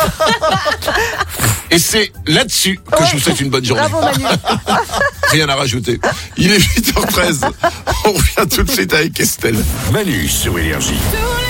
Et c'est là-dessus que je vous souhaite une bonne journée. Bravo Manu. Rien à rajouter. Il est 8h13. On revient tout de suite avec Estelle. Manu sur Énergie.